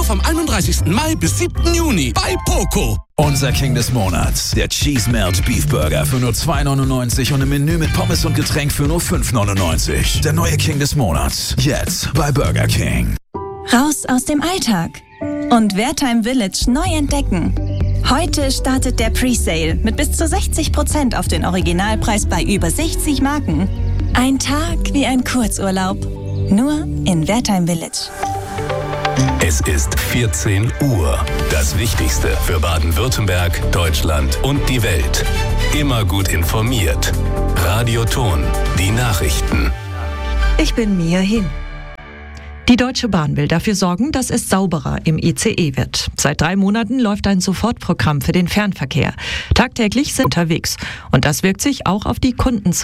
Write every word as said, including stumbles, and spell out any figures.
vom einunddreißigsten Mai bis siebten Juni bei Poco. Unser King des Monats, der Cheese Melt Beef Burger für nur zwei neunundneunzig und ein Menü mit Pommes und Getränk für nur fünf neunundneunzig. Der neue King des Monats, jetzt bei Burger King. Raus aus dem Alltag und Wertheim Village neu entdecken. Heute startet der Presale mit bis zu sechzig Prozent auf den Originalpreis bei über sechzig Marken. Ein Tag wie ein Kurzurlaub, nur in Wertheim Village. Es ist vierzehn Uhr. Das Wichtigste für Baden-Württemberg, Deutschland und die Welt. Immer gut informiert. Radio Ton, die Nachrichten. Ich bin Mia Hin. Die Deutsche Bahn will dafür sorgen, dass es sauberer im I C E wird. Seit drei Monaten läuft ein Sofortprogramm für den Fernverkehr. Tagtäglich sind unterwegs. Und das wirkt sich auch auf die Kunden